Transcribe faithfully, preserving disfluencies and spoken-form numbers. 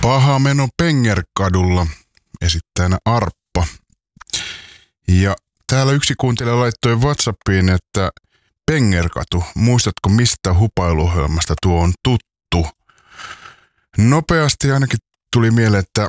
Paha meno Pengerkadulla, esittäjänä Arppa. Ja täällä yksi kuuntelija laittoi WhatsAppiin, että Pengerkatu, muistatko mistä hupailuohjelmasta tuo on tuttu? Nopeasti ainakin tuli mieleen, että